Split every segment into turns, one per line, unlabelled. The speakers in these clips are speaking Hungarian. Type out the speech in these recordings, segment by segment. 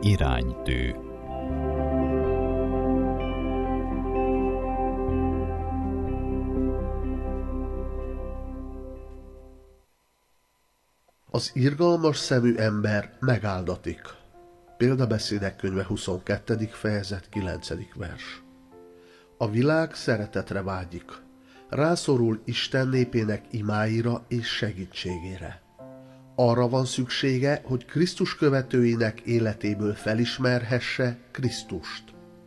Iránytű.
Az irgalmas szemű ember megáldatik. Példabeszédek könyve 22. fejezet 9. vers. A világ szeretetre vágyik. Rászorul Isten népének imáira és segítségére. Arra van szüksége, hogy Krisztus követőinek életéből felismerhesse Krisztust.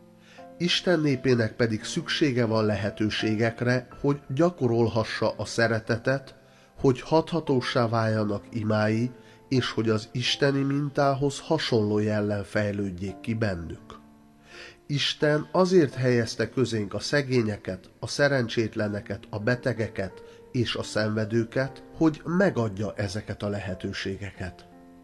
Isten népének pedig szüksége van lehetőségekre, hogy gyakorolhassa a szeretetet, hogy hathatóssá váljanak imái, és hogy az isteni mintához hasonló jellem fejlődjék ki bennük. Isten azért helyezte közénk a szegényeket, a szerencsétleneket, a betegeket és a szenvedőket, hogy megadja ezeket a lehetőségeket.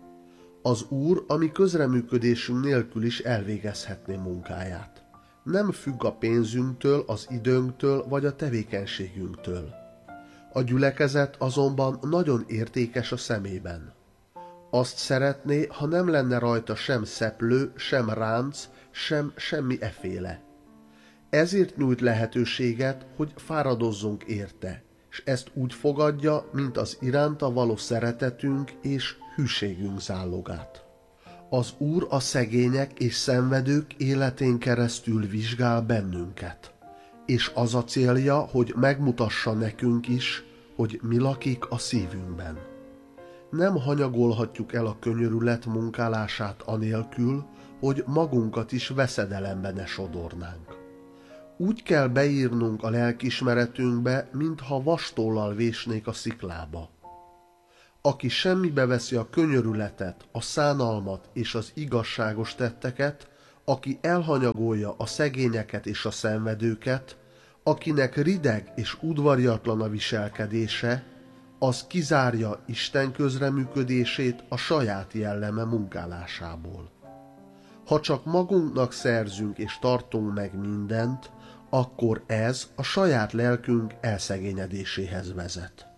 Az Úr a mi közreműködésünk nélkül is elvégezhetné munkáját. Nem függ a pénzünktől, az időnktől vagy a tevékenységünktől. A gyülekezet azonban nagyon értékes a szemében. Azt szeretné, ha nem lenne rajta sem szeplő, sem ránc, sem semmi eféle. Ezért nyújt lehetőséget, hogy fáradozzunk érte, és ezt úgy fogadja, mint az iránta való szeretetünk és hűségünk zálogát. Az Úr a szegények és szenvedők életén keresztül vizsgál bennünket, és az a célja, hogy megmutassa nekünk is, hogy mi lakik a szívünkben. Nem hanyagolhatjuk el a könyörület munkálását anélkül, hogy magunkat is veszedelembe ne sodornánk. Úgy kell beírnunk a lelkiismeretünkbe, mintha vastóllal vésnék a sziklába. Aki semmibe veszi a könyörületet, a szánalmat és az igazságos tetteket, aki elhanyagolja a szegényeket és a szenvedőket, akinek rideg és udvariatlan a viselkedése, az kizárja Isten közreműködését a saját jelleme munkálásából. Ha csak magunknak szerzünk és tartunk meg mindent, akkor ez a saját lelkünk elszegényedéséhez vezet.